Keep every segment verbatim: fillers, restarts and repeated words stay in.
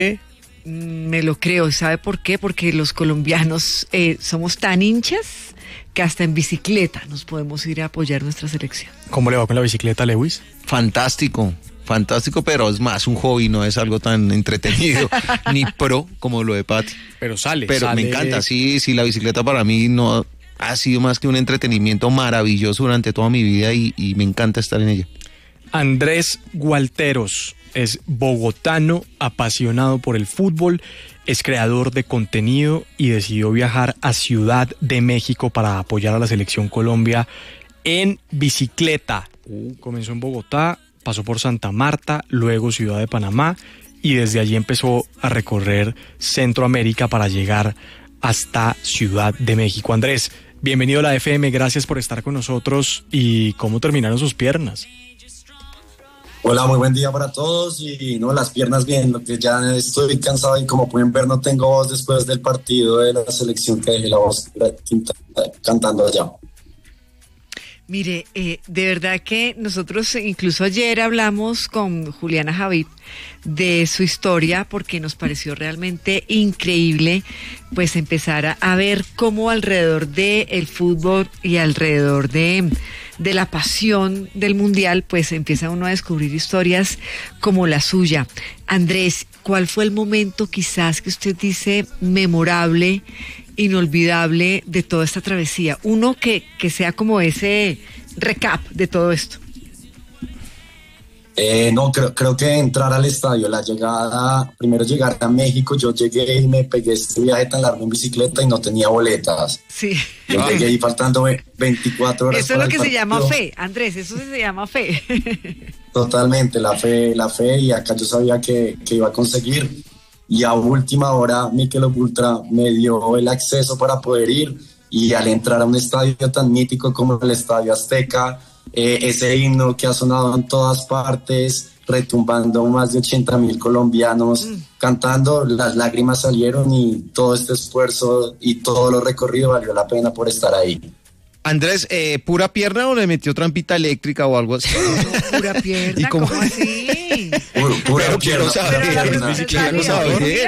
Me lo creo. ¿Sabe por qué? Porque los colombianos eh, somos tan hinchas que hasta en bicicleta nos podemos ir a apoyar nuestra selección. ¿Cómo le va con la bicicleta, Lewis? Fantástico, fantástico, pero es más un hobby, no es algo tan entretenido ni pro como lo de Pati. Pero sale, Pero sale. me encanta, sí, sí, la bicicleta para mí no ha sido más que un entretenimiento maravilloso durante toda mi vida y, y me encanta estar en ella. Andrés Gualteros es bogotano, apasionado por el fútbol, es creador de contenido y decidió viajar a Ciudad de México para apoyar a la selección Colombia en bicicleta. Uh, comenzó en Bogotá, pasó por Santa Marta, luego Ciudad de Panamá y desde allí empezó a recorrer Centroamérica para llegar hasta Ciudad de México. Andrés, bienvenido a la F M, gracias por estar con nosotros. ¿Y cómo terminaron sus piernas? Hola, muy buen día para todos y no, las piernas bien, lo que ya estoy cansado y como pueden ver no tengo voz después del partido de la selección que dejé la voz cantando allá. Mire, eh, de verdad que nosotros incluso ayer hablamos con Juliana Javid de su historia porque nos pareció realmente increíble pues empezar a, a ver cómo alrededor del fútbol y alrededor de, de la pasión del mundial pues empieza uno a descubrir historias como la suya. Andrés, ¿cuál fue el momento quizás que usted dice memorable, inolvidable de toda esta travesía? Uno que, que sea como ese recap de todo esto. Eh, no, creo, creo que entrar al estadio, la llegada, primero llegar a México, yo llegué y me pegué este viaje tan largo en bicicleta y no tenía boletas. Sí. Yo llegué ahí faltando veinticuatro horas. Eso es lo que se llama fe, Andrés, eso se llama fe. Totalmente, la fe, la fe y acá yo sabía que, que iba a conseguir. Y a última hora Michelob Ultra me dio el acceso para poder ir y al entrar a un estadio tan mítico como el Estadio Azteca, eh, ese himno que ha sonado en todas partes, retumbando más de ochenta mil colombianos mm. cantando, las lágrimas salieron y todo este esfuerzo y todo lo recorrido valió la pena por estar ahí. Andrés, eh, ¿pura pierna o le metió trampita eléctrica o algo así? No, pura pierna, ¿cómo, ¿cómo así? Pura, pura pero pierna. Saber, pierna. saber.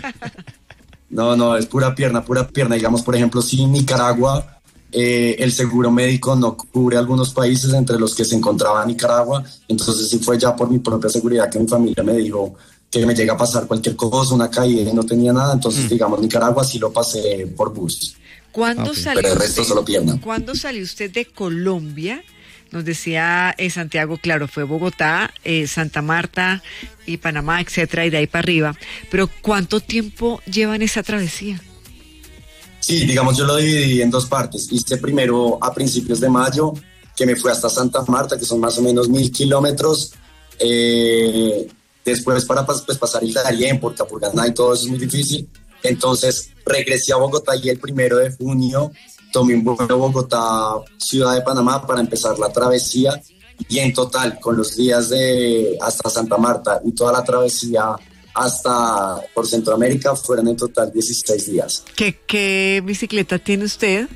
No, no, es pura pierna, pura pierna. Digamos, por ejemplo, si en Nicaragua eh, el seguro médico no cubre algunos países entre los que se encontraba Nicaragua, entonces sí fue ya por mi propia seguridad que mi familia me dijo que me llega a pasar cualquier cosa, una caída y no tenía nada, entonces mm. digamos, Nicaragua sí lo pasé por bus. ¿Cuándo okay. salió Pero el resto usted, solo pierna. ¿Cuándo salió usted de Colombia? Nos decía eh, Santiago, claro, fue Bogotá, eh, Santa Marta y Panamá, etcétera, y de ahí para arriba. Pero ¿cuánto tiempo llevan esa travesía? Sí, digamos, yo lo dividí en dos partes. Hice primero a principios de mayo, que me fui hasta Santa Marta, que son más o menos mil kilómetros. Eh, después para pues, pasar el Darién, por Capurganá y todo eso es muy difícil. Entonces regresé a Bogotá y el primero de junio tomé un vuelo a Bogotá, Ciudad de Panamá, para empezar la travesía. Y en total, con los días de hasta Santa Marta y toda la travesía hasta por Centroamérica, fueron en total dieciséis días. ¿Qué, qué bicicleta tiene usted?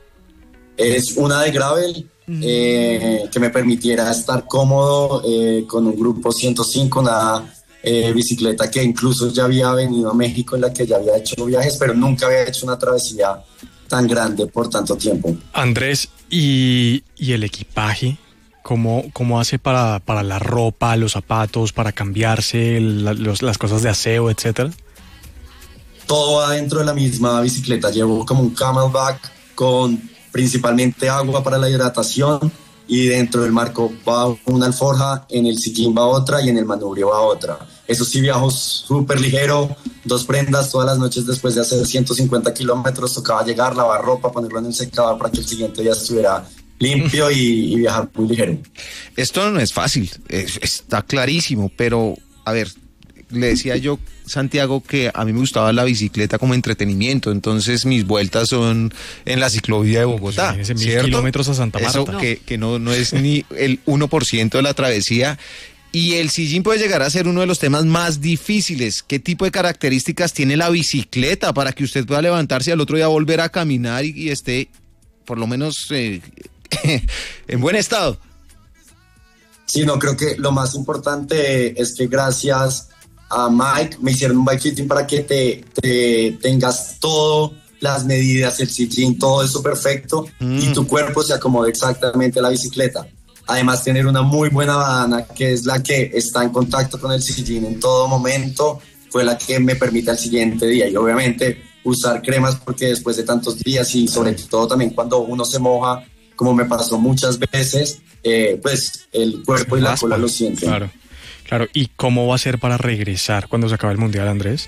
Es una de gravel, mm. eh, que me permitiera estar cómodo eh, con un grupo ciento cinco, una eh, bicicleta que incluso ya había venido a México, en la que ya había hecho viajes, pero nunca había hecho una travesía tan grande por tanto tiempo. Andrés, ¿y, y el equipaje? ¿Cómo, cómo hace para, para la ropa, los zapatos, para cambiarse, la, los, las cosas de aseo, etcétera? Todo va dentro de la misma bicicleta. Llevo como un camelback con principalmente agua para la hidratación y dentro del marco va una alforja, en el sillín va otra y en el manubrio va otra. Eso sí, viajo súper ligero, dos prendas todas las noches después de hacer ciento cincuenta kilómetros. Tocaba llegar, lavar ropa, ponerlo en el secador para que el siguiente día estuviera limpio y, y viajar muy ligero. Esto no es fácil, es, está clarísimo, pero a ver, le decía yo, Santiago, que a mí me gustaba la bicicleta como entretenimiento, entonces mis vueltas son en la ciclovía de Bogotá, pues, mil ¿cierto? kilómetros a Santa Marta. Eso no. que, que no, no es ni el uno por ciento de la travesía. Y el sillín puede llegar a ser uno de los temas más difíciles. ¿Qué tipo de características tiene la bicicleta para que usted pueda levantarse y al otro día volver a caminar y, y esté por lo menos eh, en buen estado? Sí, no, creo que lo más importante es que gracias a Mike, me hicieron un bike fitting para que te, te tengas todo, las medidas, el sillín, todo eso perfecto mm. y tu cuerpo se acomode exactamente a la bicicleta. Además, tener una muy buena badana, que es la que está en contacto con el sillín en todo momento, fue la que me permite al siguiente día. Y obviamente usar cremas, porque después de tantos días y sobre todo también cuando uno se moja, como me pasó muchas veces, eh, pues el cuerpo y la cola lo sienten. Claro, claro. ¿Y cómo va a ser para regresar cuando se acabe el Mundial, Andrés?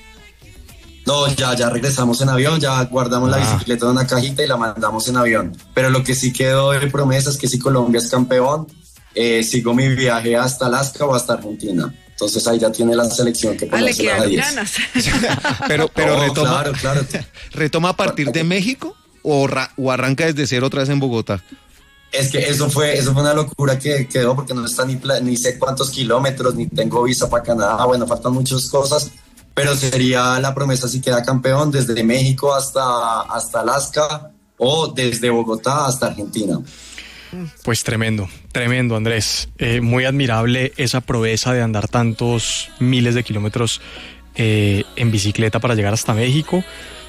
No, ya, ya regresamos en avión, ya guardamos ah. la bicicleta en una cajita y la mandamos en avión. Pero lo que sí quedó de promesa es que si Colombia es campeón, eh, sigo mi viaje hasta Alaska o hasta Argentina. Entonces ahí ya tiene la selección que le quedaron ganas. pero pero oh, retoma, claro, claro. ¿retoma a partir de México o, ra, o arranca desde cero otra vez en Bogotá? Es que eso fue, eso fue una locura que quedó porque no está ni, ni sé cuántos kilómetros, ni tengo visa para Canadá, bueno, faltan muchas cosas. Pero sería la promesa si queda campeón desde México hasta, hasta Alaska o desde Bogotá hasta Argentina. Pues tremendo, tremendo, Andrés. Eh, muy admirable esa proeza de andar tantos miles de kilómetros eh, en bicicleta para llegar hasta México.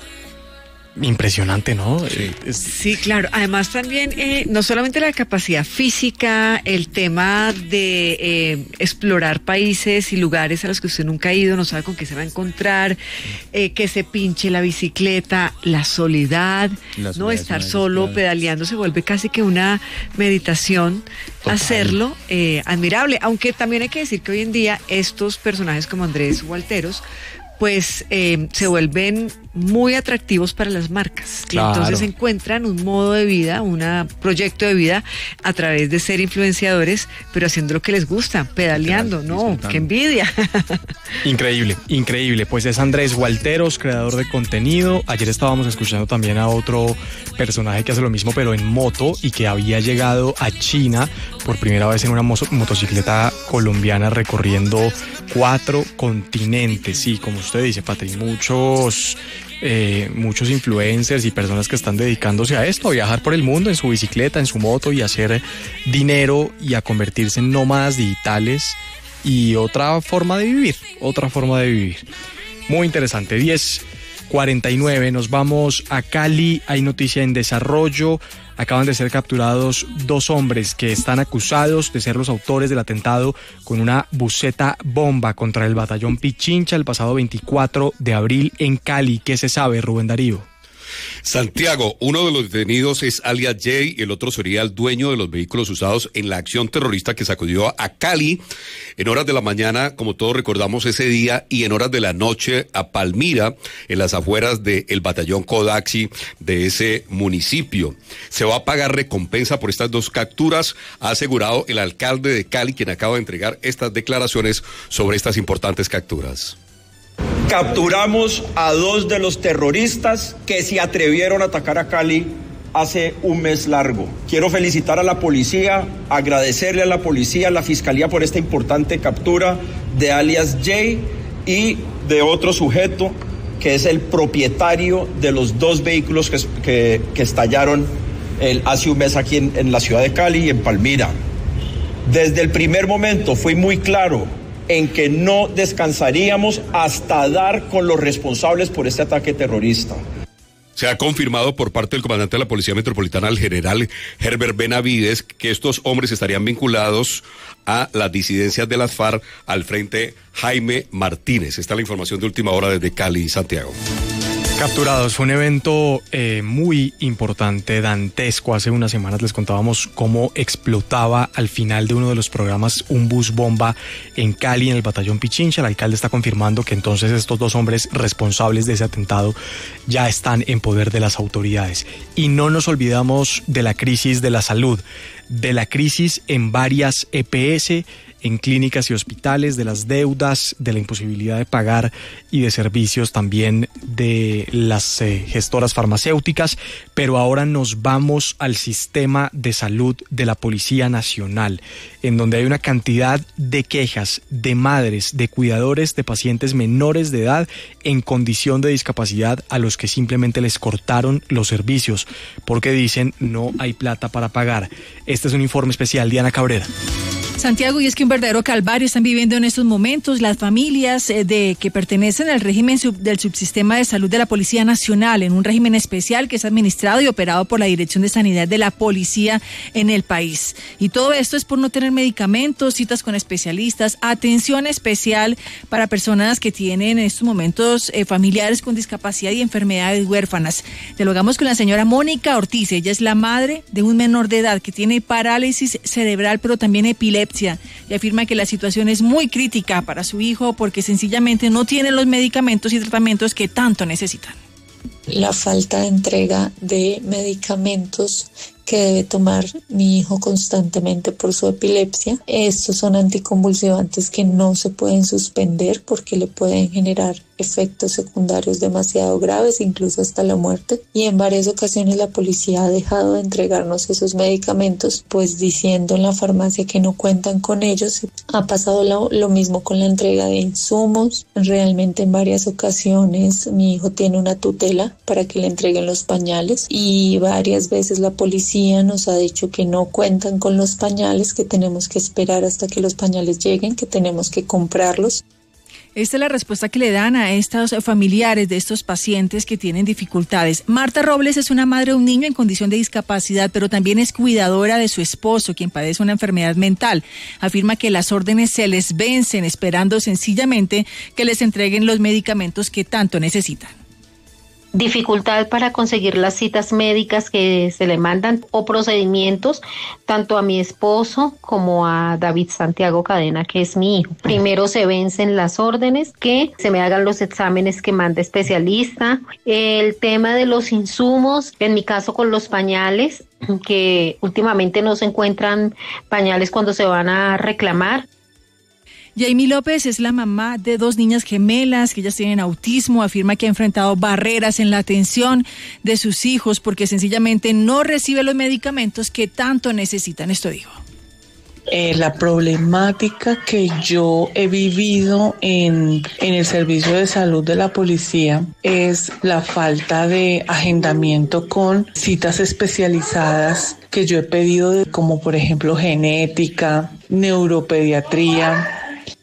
Impresionante, ¿no? Sí, es... sí, claro. Además también, eh, no solamente la capacidad física, el tema de eh, explorar países y lugares a los que usted nunca ha ido, no sabe con qué se va a encontrar, eh, que se pinche la bicicleta, la soledad, la soledad no estar solo claro. pedaleando, se vuelve casi que una meditación. Total. Hacerlo, eh, admirable. Aunque también hay que decir que hoy en día estos personajes como Andrés Gualteros, pues eh, se vuelven muy atractivos para las marcas. Claro. Entonces encuentran un modo de vida, un proyecto de vida a través de ser influenciadores, pero haciendo lo que les gusta, pedaleando. No, qué envidia. Increíble, increíble. Pues es Andrés Gualteros, creador de contenido. Ayer estábamos escuchando también a otro personaje que hace lo mismo, pero en moto, y que había llegado a China por primera vez en una mo- motocicleta colombiana recorriendo cuatro continentes. Sí, como usted dice, Patri, muchos... Eh, muchos influencers y personas que están dedicándose a esto, a viajar por el mundo en su bicicleta, en su moto y hacer dinero y a convertirse en nómadas digitales y otra forma de vivir, otra forma de vivir. Muy interesante. diez cuarenta y nueve, nos vamos a Cali, hay noticia en desarrollo. Acaban de ser capturados dos hombres que están acusados de ser los autores del atentado con una buseta bomba contra el batallón Pichincha el pasado veinticuatro de abril en Cali. ¿Qué se sabe, Rubén Darío? Santiago, uno de los detenidos es alias Jay, el otro sería el dueño de los vehículos usados en la acción terrorista que sacudió a Cali en horas de la mañana, como todos recordamos ese día, y en horas de la noche a Palmira, en las afueras del batallón Codaxi de ese municipio. Se va a pagar recompensa por estas dos capturas, ha asegurado el alcalde de Cali, quien acaba de entregar estas declaraciones sobre estas importantes capturas. Capturamos a dos de los terroristas que se atrevieron a atacar a Cali hace un mes largo. Quiero felicitar a la policía, agradecerle a la policía, a la fiscalía por esta importante captura de alias Jay y de otro sujeto que es el propietario de los dos vehículos que, que, que estallaron el, hace un mes aquí en, en la ciudad de Cali y en Palmira. Desde el primer momento fui muy claro en que no descansaríamos hasta dar con los responsables por este ataque terrorista. Se ha confirmado por parte del comandante de la Policía Metropolitana, el general Herbert Benavides, que estos hombres estarían vinculados a las disidencias de las FARC al frente Jaime Martínez. Esta es la información de última hora desde Cali, Santiago. Capturados, fue un evento eh, muy importante, dantesco. Hace unas semanas les contábamos cómo explotaba al final de uno de los programas un bus bomba en Cali, en el batallón Pichincha. El alcalde está confirmando que entonces estos dos hombres responsables de ese atentado ya están en poder de las autoridades. Y no nos olvidamos de la crisis de la salud, de la crisis en varias E P S, en clínicas y hospitales, de las deudas, de la imposibilidad de pagar y de servicios también de las eh, gestoras farmacéuticas. Pero ahora nos vamos al sistema de salud de la Policía Nacional, en donde hay una cantidad de quejas de madres, de cuidadores de pacientes menores de edad en condición de discapacidad a los que simplemente les cortaron los servicios porque dicen no hay plata para pagar. Este es un informe especial, Diana Cabrera. Santiago, y es que un verdadero calvario están viviendo en estos momentos las familias eh, de que pertenecen al régimen sub, del subsistema de salud de la Policía Nacional, en un régimen especial que es administrado y operado por la Dirección de Sanidad de la Policía en el país. Y todo esto es por no tener medicamentos, citas con especialistas, atención especial para personas que tienen en estos momentos eh, familiares con discapacidad y enfermedades huérfanas. Dialogamos con la señora Mónica Ortiz. Ella es la madre de un menor de edad que tiene parálisis cerebral, pero también epilepsia, y afirma que la situación es muy crítica para su hijo porque sencillamente no tiene los medicamentos y tratamientos que tanto necesitan. La falta de entrega de medicamentos que debe tomar mi hijo constantemente por su epilepsia. Estos son anticonvulsivantes que no se pueden suspender porque le pueden generar efectos secundarios demasiado graves, incluso hasta la muerte. Y en varias ocasiones la policía ha dejado de entregarnos esos medicamentos, pues diciendo en la farmacia que no cuentan con ellos. Ha pasado lo, lo mismo con la entrega de insumos. Realmente en varias ocasiones mi hijo tiene una tutela para que le entreguen los pañales y varias veces la policía nos ha dicho que no cuentan con los pañales, que tenemos que esperar hasta que los pañales lleguen, que tenemos que comprarlos. Esta es la respuesta que le dan a estos familiares de estos pacientes que tienen dificultades. Marta Robles es una madre de un niño en condición de discapacidad, pero también es cuidadora de su esposo, quien padece una enfermedad mental. Afirma que las órdenes se les vencen, esperando sencillamente que les entreguen los medicamentos que tanto necesitan. Dificultad para conseguir las citas médicas que se le mandan o procedimientos, tanto a mi esposo como a David Santiago Cadena, que es mi hijo. Primero se vencen las órdenes, que se me hagan los exámenes que manda especialista. El tema de los insumos, en mi caso con los pañales, que últimamente no se encuentran pañales cuando se van a reclamar. Jamie López es la mamá de dos niñas gemelas que ellas tienen autismo. Afirma que ha enfrentado barreras en la atención de sus hijos porque sencillamente no recibe los medicamentos que tanto necesitan. Esto dijo. Eh, la problemática que yo he vivido en, en el servicio de salud de la policía es la falta de agendamiento con citas especializadas que yo he pedido, de, como por ejemplo genética, neuropediatría.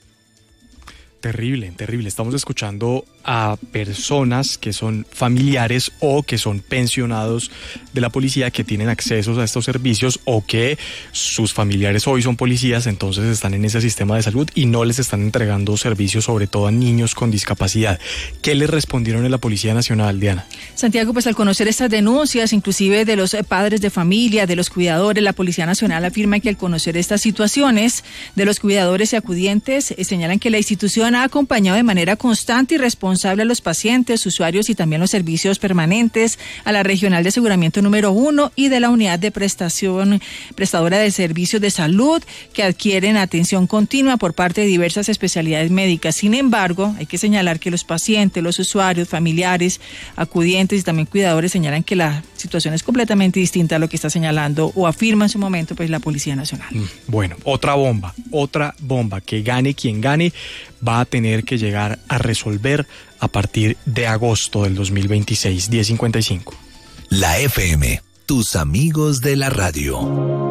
Terrible, terrible. Estamos escuchando a personas que son familiares o que son pensionados de la policía, que tienen acceso a estos servicios o que sus familiares hoy son policías, entonces están en ese sistema de salud y no les están entregando servicios, sobre todo a niños con discapacidad. ¿Qué les respondieron en la Policía Nacional, Diana? Santiago, pues al conocer estas denuncias, inclusive de los padres de familia, de los cuidadores, la Policía Nacional afirma que al conocer estas situaciones de los cuidadores y acudientes, eh, señalan que la institución ha acompañado de manera constante y responsable a los pacientes, usuarios y también los servicios permanentes, a la Regional de Aseguramiento número uno y de la Unidad de Prestación Prestadora de Servicios de Salud, que adquieren atención continua por parte de diversas especialidades médicas. Sin embargo, hay que señalar que los pacientes, los usuarios, familiares, acudientes y también cuidadores señalan que la situación es completamente distinta a lo que está señalando o afirma en su momento pues la Policía Nacional. Bueno, otra bomba, otra bomba, que gane quien gane, va a tener que llegar a resolver a partir de agosto del dos mil veintiséis, diez cincuenta y cinco. La F M, tus amigos de la radio.